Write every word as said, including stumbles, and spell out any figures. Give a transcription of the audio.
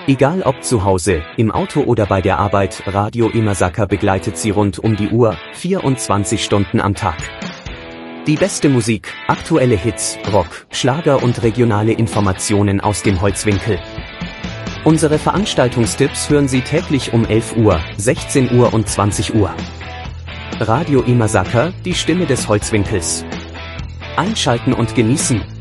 Egal ob zu Hause, im Auto oder bei der Arbeit, Radio Imasaka begleitet Sie rund um die Uhr, vierundzwanzig Stunden am Tag. Die beste Musik, aktuelle Hits, Rock, Schlager und regionale Informationen aus dem Holzwinkel. Unsere Veranstaltungstipps hören Sie täglich um elf Uhr, sechzehn Uhr und zwanzig Uhr. Radio Imasaka, die Stimme des Holzwinkels. Einschalten und genießen.